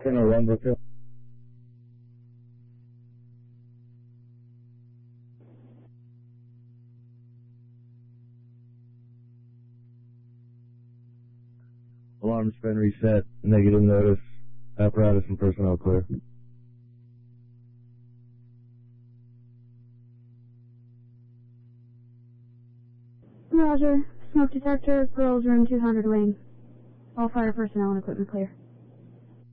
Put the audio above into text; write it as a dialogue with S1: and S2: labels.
S1: Colonel 1 Brookfield. Alarm's been reset. Negative notice. Apparatus and personnel clear.
S2: Roger. Smoke detector, girls room 200 wing. All fire personnel and equipment clear.